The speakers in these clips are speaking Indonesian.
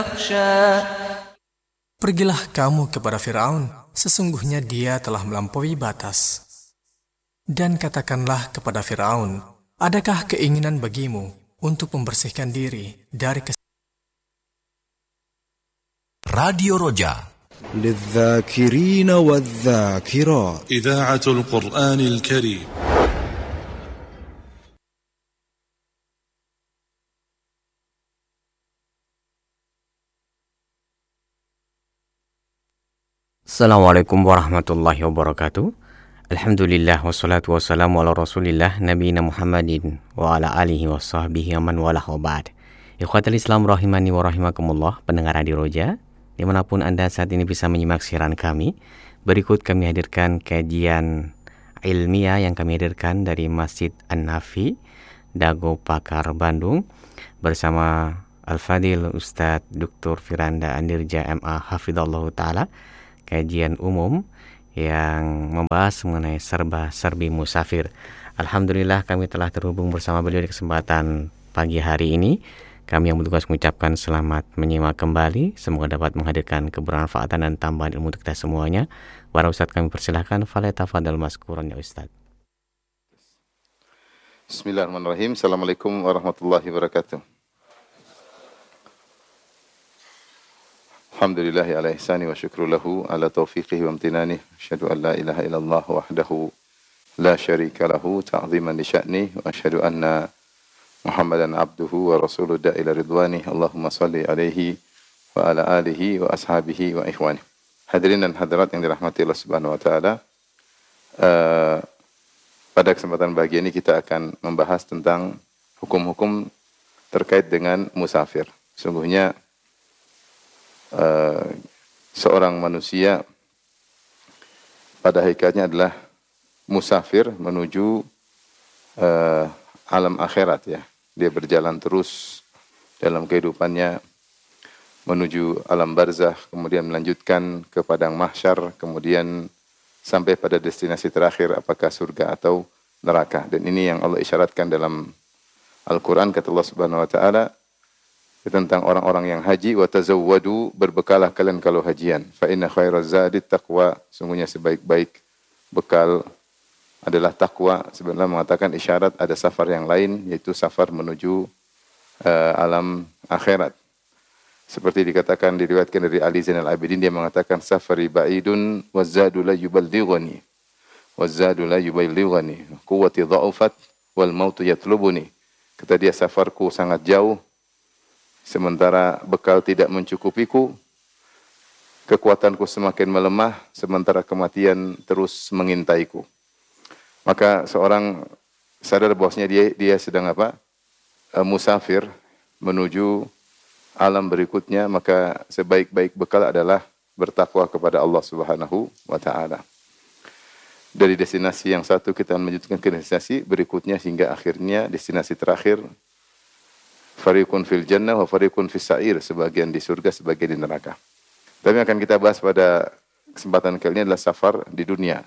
Pergilah kamu kepada Firaun, sesungguhnya dia telah melampaui batas. Dan katakanlah kepada Firaun, adakah keinginan bagimu untuk membersihkan diri dari Radio Roja للذاكرين والذاكرات إذاعة القرآن الكريم. Assalamualaikum warahmatullahi wabarakatuh. Alhamdulillah wassalatu wassalamu ala rasulillah nabiyina Muhammadin wa ala alihi wa sahbihi aman walah wa ba'd. Ikhwatal Islam rahimani wa rahimakumullah, pendengar Radio Roja dimanapun Anda saat ini bisa menyimak siaran kami. Berikut kami hadirkan kajian ilmiah yang kami hadirkan dari Masjid An-Nafi, Dago Pakar, Bandung, bersama Al-Fadil Ustadz Dr. Firanda Andirja MA Hafidhallahu Ta'ala. Kajian umum yang membahas mengenai serba-serbi musafir. Alhamdulillah kami telah terhubung bersama beliau di kesempatan pagi hari ini. Kami yang bertugas mengucapkan selamat menyimak kembali. Semoga dapat menghadirkan kebermanfaatan dan tambahan ilmu untuk kita semuanya. Para Ustadz kami persilahkan. Falyatafadhal maskuran ya Ustadz. Bismillahirrahmanirrahim. Assalamualaikum warahmatullahi wabarakatuh. Alhamdulillahi ala ihsani wa syukru lahu ala taufiqihi wa amtinani. Asyhadu an la ilaha illallah wahdahu la syarika lahu ta'ziman li sya'ni wa asyhadu anna Muhammadan abduhu wa rasuluhu da'ila ridwani. Allahumma salli alaihi wa ala alihi wa ashabihi wa ikhwani. Hadirin dan hadirat yang dirahmati Allah Subhanahu wa taala. Pada kesempatan pagi ini kita akan membahas tentang hukum-hukum terkait dengan musafir. Sungguhnya seorang manusia pada hakikatnya adalah musafir menuju alam akhirat ya. Dia berjalan terus dalam kehidupannya menuju alam barzakh, kemudian melanjutkan ke padang mahsyar, kemudian sampai pada destinasi terakhir apakah surga atau neraka. Dan ini yang Allah isyaratkan dalam Al-Quran, kata Allah Subhanahu wa taala tentang orang-orang yang haji, wa tazawwadu, berbekalah kalian kalau hajian, fa inna khairaz zadit taqwa, sungguhnya sebaik-baik bekal adalah takwa. Sebenarnya mengatakan isyarat ada safar yang lain, yaitu safar menuju alam akhirat. Seperti dikatakan, diriwayatkan dari Ali Zainal Abidin, dia mengatakan safari ba'idun wazadu la yuballighuni wazadu la yuballighuni quwwati dha'ufat wal mautu yatlubuni. Kata dia, safarku sangat jauh sementara bekal tidak mencukupiku, kekuatanku semakin melemah, sementara kematian terus mengintaiku. Maka seorang sadar bahwasanya dia sedang musafir menuju alam berikutnya, maka sebaik-baik bekal adalah bertakwa kepada Allah Subhanahu wa taala. Dari destinasi yang satu kita melanjutkan ke destinasi berikutnya hingga akhirnya destinasi terakhir, fariqun fil jannah wa fariqun fis sa'ir, sebagian di surga, sebagian di neraka. Tapi yang akan kita bahas pada kesempatan kali ini adalah safar di dunia,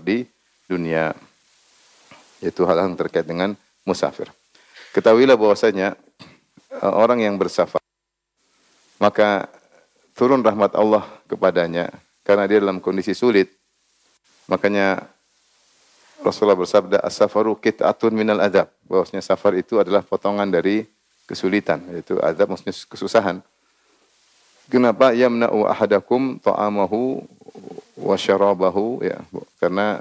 yaitu hal-hal yang terkait dengan musafir. Ketahuilah bahwasanya orang yang bersafar maka turun rahmat Allah kepadanya karena dia dalam kondisi sulit. Makanya Rasulullah bersabda, as-safaru qit'atun minal adab, bahwasanya safar itu adalah potongan dari kesulitan, yaitu azab maksudnya kesusahan. Kenapa? Yamna'u ahadakum ta'amahu wa syarabahu, ya, karena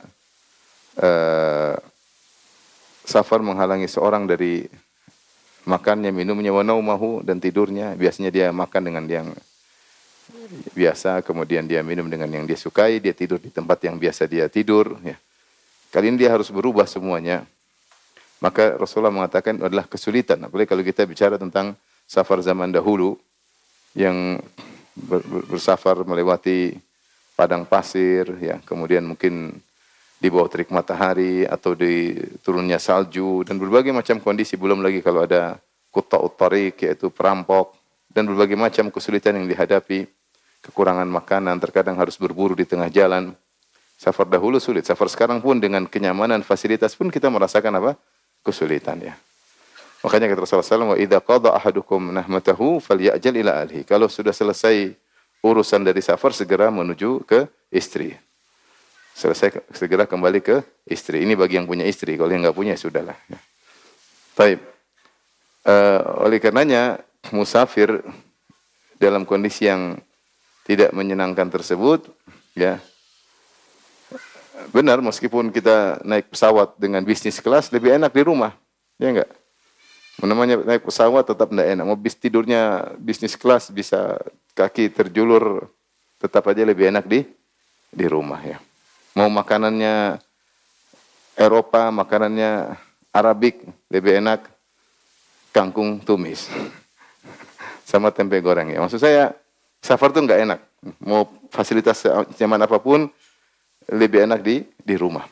safar menghalangi seorang dari makannya, minumnya, wa naumahu, dan tidurnya. Biasanya dia makan dengan yang biasa, kemudian dia minum dengan yang dia sukai, dia tidur di tempat yang biasa dia tidur, ya. Kali ini dia harus berubah semuanya. Maka Rasulullah mengatakan adalah kesulitan. Apalagi kalau kita bicara tentang safar zaman dahulu yang bersafar melewati padang pasir, ya, kemudian mungkin di bawah terik matahari atau di turunnya salju dan berbagai macam kondisi. Belum lagi kalau ada qutta'ut tariq, yaitu perampok, dan berbagai macam kesulitan yang dihadapi, kekurangan makanan, terkadang harus berburu di tengah jalan. Safar dahulu sulit. Safar sekarang pun dengan kenyamanan, fasilitas pun kita merasakan kesulitan, ya. Makanya kata Rasulullah SAW, wa idza qada ahadukum nahmatahu falyajal ila ahlihi. Kalau sudah selesai urusan dari safar, segera menuju ke istri. Selesai, segera kembali ke istri. Ini bagi yang punya istri. Kalau yang enggak punya, sudahlah. Baik. Oleh karenanya, musafir dalam kondisi yang tidak menyenangkan tersebut, ya, benar, meskipun kita naik pesawat dengan bisnis kelas, lebih enak di rumah. Ya enggak? Namanya naik pesawat tetap tidak enak. Mau tidurnya bisnis kelas bisa kaki terjulur, tetap aja lebih enak di rumah ya. Mau makanannya Eropa, makanannya Arabik, lebih enak kangkung tumis sama tempe goreng ya. Maksud saya safar tuh nggak enak. Mau fasilitas nyaman apapun lebih enak di rumah.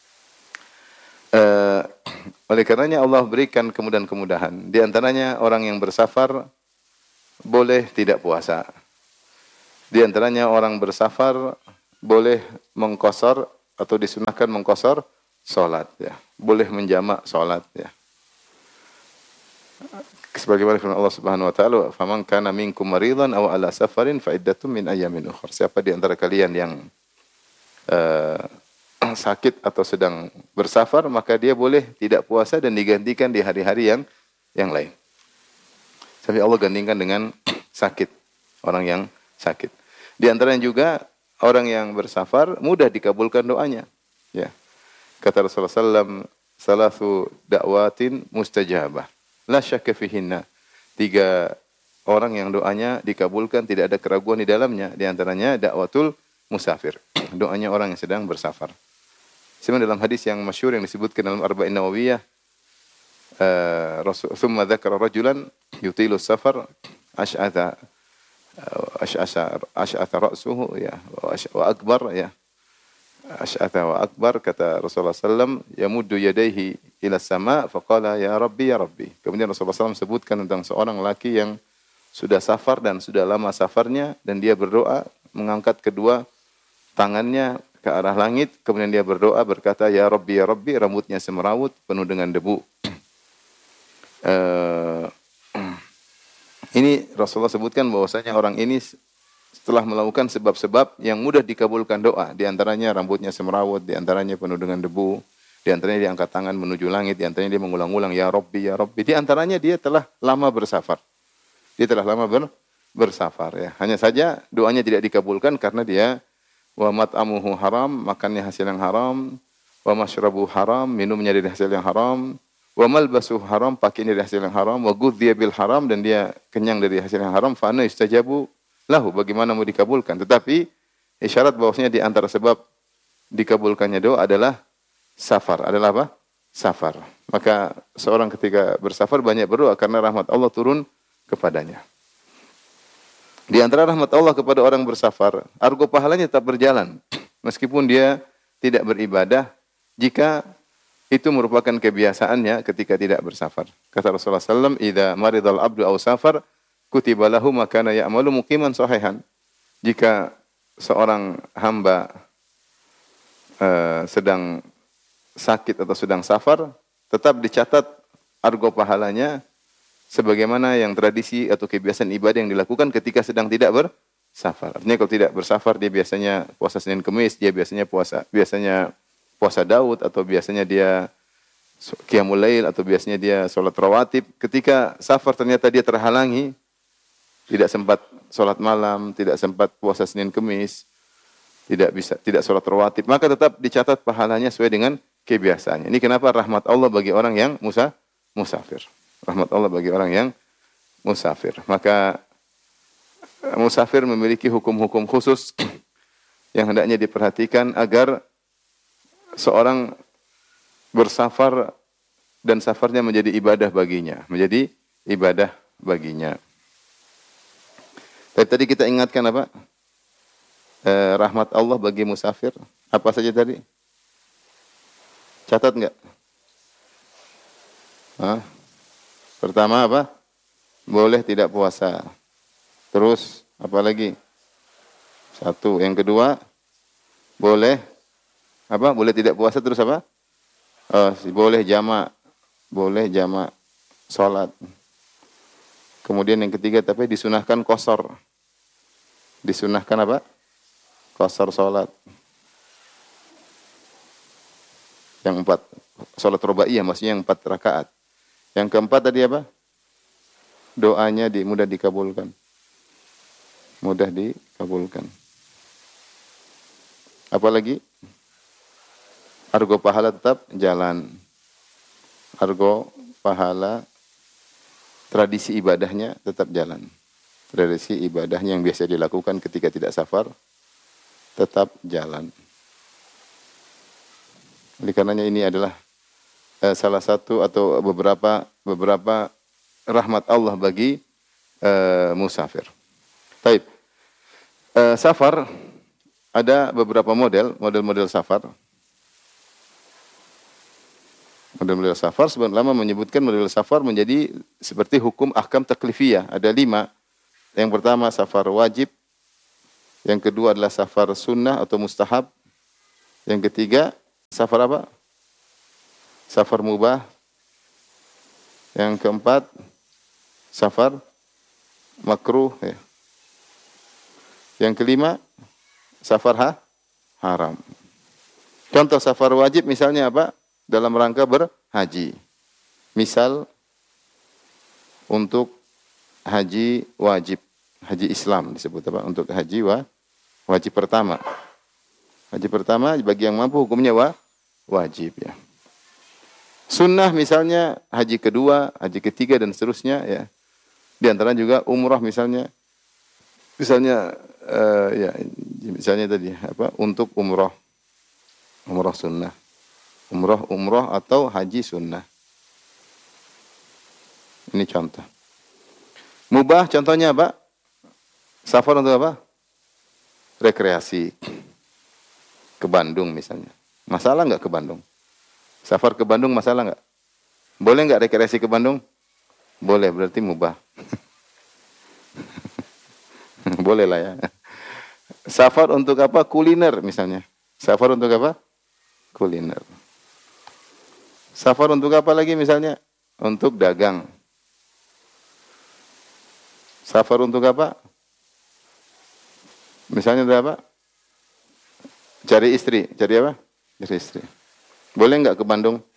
Oleh karenanya Allah berikan kemudahan-kemudahan. Di antaranya orang yang bersafar boleh tidak puasa. Di antaranya orang bersafar boleh mengqashar atau disunahkan mengqashar salat ya. Boleh menjamak salat ya. Sebagaimana firman Allah Subhanahu wa taala, "Faman kana minkum maridan aw ala safarin fa iddatun min ayyamin ukhra." Siapa di antara kalian yang sakit atau sedang bersafar, maka dia boleh tidak puasa dan digantikan di hari-hari yang lain. Tapi Allah gantikan dengan sakit, orang yang sakit. Di antaranya juga orang yang bersafar mudah dikabulkan doanya. Ya. Kata Rasulullah SAW, "Salasu da'watin mustajabah, la syakka fihinna." 3 orang yang doanya dikabulkan, tidak ada keraguan di dalamnya. Di antaranya dakwatul musafir, doanya orang yang sedang bersafar. Sebenarnya dalam hadis yang masyhur yang disebutkan dalam Arba'in Nawawiyah, thumma dzakara rajulan yutilu safar ash'atha ra'suhu ya wa akbar ya. Ash'atha wa akbar, kata Rasulullah sallallahu yamuddu yadayhi ila sama faqala ya rabbi ya rabbi. Kemudian Rasulullah sallallahu sebutkan tentang seorang laki yang sudah safar dan sudah lama safarnya, dan dia berdoa mengangkat kedua tangannya ke arah langit, kemudian dia berdoa berkata ya rabbi, rambutnya semerawut penuh dengan debu. Ini Rasulullah sebutkan bahwasanya orang ini setelah melakukan sebab-sebab yang mudah dikabulkan doa, di antaranya rambutnya semerawut, di antaranya penuh dengan debu, di antaranya dia angkat tangan menuju langit, di antaranya dia mengulang-ulang ya rabbi, di antaranya dia telah lama bersafar. Dia telah lama bersafar ya. Hanya saja doanya tidak dikabulkan karena dia wa mat'amuhu haram, makannya hasil yang haram, wa mashrabu haram, minumnya dari hasil yang haram, wa malbasuhu haram, pakainya dari hasil yang haram, wa ghudhiya bil haram, dan dia kenyang dari hasil yang haram, fa anna yustajabu lahu, bagaimana mau dikabulkan? Tetapi isyarat bahwasanya di antara sebab dikabulkannya doa adalah safar. Adalah apa? Safar. Maka seorang ketika bersafar banyak berdoa karena rahmat Allah turun kepadanya. Di antara rahmat Allah kepada orang bersafar, argo pahalanya tetap berjalan. Meskipun dia tidak beribadah, jika itu merupakan kebiasaannya ketika tidak bersafar. Kata Rasulullah SAW, "Idza maridal abdu aw safar, kutiba lahu ma kana ya'malu muqiman sahihan." Jika seorang hamba sedang sakit atau sedang safar, tetap dicatat argo pahalanya sebagaimana yang tradisi atau kebiasaan ibadah yang dilakukan ketika sedang tidak bersafar. Artinya kalau tidak bersafar, dia biasanya puasa Senin Kemis, dia biasanya puasa Daud, atau biasanya dia qiyamul lail, atau biasanya dia sholat rawatib. Ketika safar ternyata dia terhalangi, tidak sempat sholat malam, tidak sempat puasa Senin Kemis, tidak sholat rawatib, maka tetap dicatat pahalanya sesuai dengan kebiasaannya. Ini kenapa rahmat Allah bagi orang yang musafir. Rahmat Allah bagi orang yang musafir. Maka musafir memiliki hukum-hukum khusus yang hendaknya diperhatikan agar seorang bersafar dan safarnya menjadi ibadah baginya. Menjadi ibadah baginya. Tadi kita ingatkan apa? Rahmat Allah bagi musafir. Apa saja tadi? Catat enggak? Pertama apa? Boleh tidak puasa. Terus apa lagi? 1. Yang kedua, boleh apa? Boleh tidak puasa, terus apa? Boleh jamak. Boleh jamak sholat. Kemudian yang ketiga, tapi disunahkan qasar. Disunahkan apa? Qasar sholat. Yang 4, sholat rubaiyah, maksudnya yang 4 rakaat. Yang keempat tadi apa? Doanya mudah dikabulkan. Mudah dikabulkan. Apalagi? Argo pahala tetap jalan. Argo pahala, tradisi ibadahnya tetap jalan. Tradisi ibadahnya yang biasa dilakukan ketika tidak safar, tetap jalan. Oleh karenanya ini adalah salah satu atau beberapa rahmat Allah bagi musafir. Baik. Safar ada beberapa model safar. Model-model safar, sebenarnya lama menyebutkan model safar menjadi seperti hukum ahkam taklifiyah. Ada 5. Yang pertama safar wajib. Yang kedua adalah safar sunnah atau mustahab. Yang ketiga safar apa? Safar mubah. Yang keempat safar makruh. Ya. Yang kelima safar haram. Contoh safar wajib misalnya apa? Dalam rangka berhaji. Misal untuk haji wajib, haji Islam disebut apa? Untuk haji wajib pertama. Haji pertama bagi yang mampu hukumnya wajib ya. Sunnah misalnya haji kedua, haji ketiga dan seterusnya ya. Di antara juga umrah misalnya misalnya tadi apa? Untuk umrah sunnah. Umrah atau haji sunnah. Ini contoh. Mubah contohnya apa? Safar untuk apa? Rekreasi. Ke Bandung misalnya. Masalah nggak ke Bandung? Safar ke Bandung masalah nggak? Boleh nggak rekreasi ke Bandung? Boleh, berarti mubah. Boleh lah ya. Safar untuk apa? Kuliner misalnya. Safar untuk apa? Kuliner. Safar untuk apa lagi misalnya? Untuk dagang. Safar untuk apa? Misalnya untuk apa? Cari istri. Cari apa? Cari istri. Boleh nggak ke Bandung?